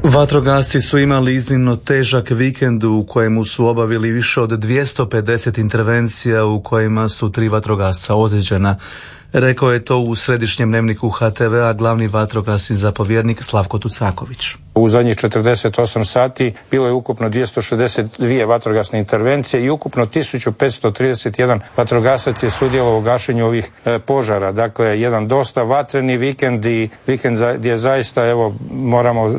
Vatrogasci su imali iznimno težak vikend u kojemu su obavili više od 250 intervencija u kojima su 3 vatrogasca ozlijeđena. Rekao je to u središnjem dnevniku HTV-a glavni vatrogasni zapovjednik Slavko Tucaković. U zadnjih 48 sati bilo je ukupno 262 vatrogasne intervencije i ukupno 1531 vatrogasac je sudjelovao u gašenju ovih požara. Dakle, jedan dosta vatreni vikend i vikend gdje zaista moramo